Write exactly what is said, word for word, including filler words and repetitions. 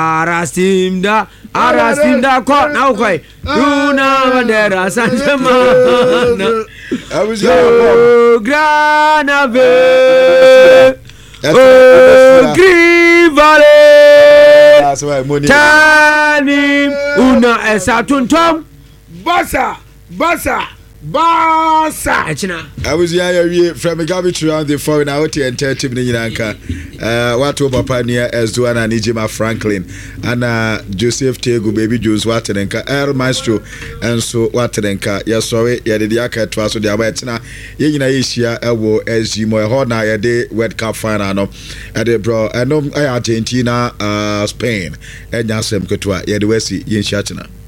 Arasimda, Arasimda, caught now, quite. You know, there are Santa Mana. I was your Granave. Oh, Green Valley. That's why money. Tani, Una, Esatun Tom. Bassa, Bassa. Basa Echina I was here from a garbage around the phone out and thirty minutes anka uh what over pioneer as Duana Nijima Franklin and uh Joseph Tego baby Jones Watenka Air Maestro and so Watenka yes sorry ya did yaka twaso dia wetina ye nyina yeshia ewo S G mo ho na ye de World Cup final no e de bro enom Argentina uh Spain enya sem ketwa ye de wasi ye nhia china